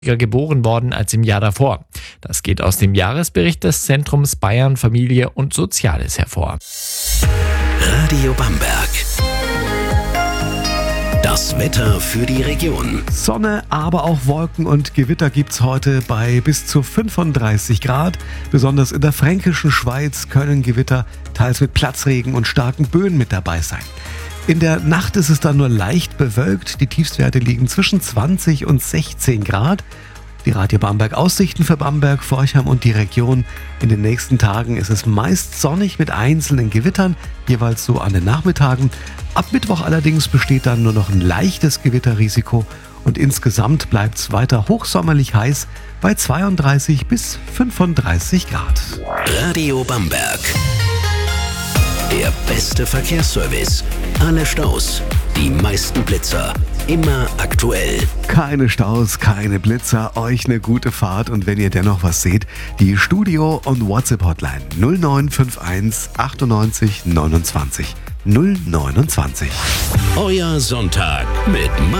geboren worden als im Jahr davor. Das geht aus dem Jahresbericht des Zentrums Bayern, Familie und Soziales hervor. Radio Bamberg. Das Wetter für die Region. Sonne, aber auch Wolken und Gewitter gibt's heute bei bis zu 35 Grad. Besonders in der fränkischen Schweiz können Gewitter teils mit Platzregen und starken Böen mit dabei sein. In der Nacht ist es dann nur leicht bewölkt. Die Tiefstwerte liegen zwischen 20 und 16 Grad. Die Radio Bamberg Aussichten für Bamberg, Forchheim und die Region. In den nächsten Tagen ist es meist sonnig mit einzelnen Gewittern, jeweils so an den Nachmittagen. Ab Mittwoch allerdings besteht dann nur noch ein leichtes Gewitterrisiko und insgesamt bleibt es weiter hochsommerlich heiß bei 32 bis 35 Grad. Radio Bamberg. Der beste Verkehrsservice. Alle Staus, die meisten Blitzer. Immer aktuell. Keine Staus, keine Blitzer, euch eine gute Fahrt und wenn ihr dennoch was seht, die Studio- und WhatsApp-Hotline 0951 98 29 029. Euer Sonntag mit